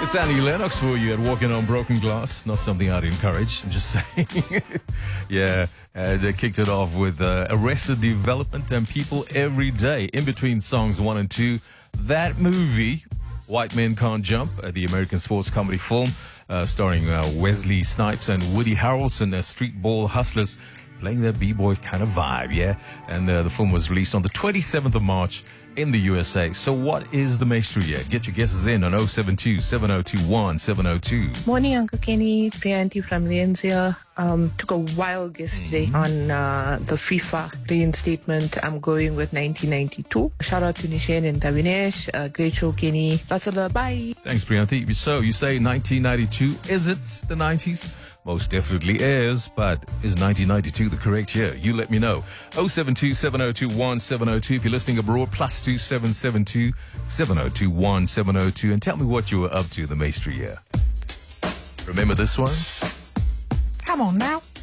It's Annie Lennox for you at Walking on Broken Glass. Not something I'd encourage, I'm just saying. Yeah, they kicked it off with Arrested Development and People Every Day. In between songs 1 and 2, that movie, White Men Can't Jump, the American sports comedy film, starring Wesley Snipes and Woody Harrelson as street ball hustlers, playing their b-boy kind of vibe, yeah? And the film was released on the 27th of March in the USA. So what is the Maestro year? Get your guesses in on 072-7021-702. Morning, Uncle Kenny. Priyanti from Lien's here. Took a wild guess today on the FIFA reinstatement. I'm going with 1992. Shout out to Nishen and Davinesh. Great show, Kenny. Lots of love. Bye. Thanks, Priyanti. So you say 1992. Is it the 90s? Most definitely is, but is 1992 the correct year? You let me know. 072-7021-702 if you're listening abroad, +2772-7021-702, and tell me what you were up to the Maestro year. Remember this one? Come on now.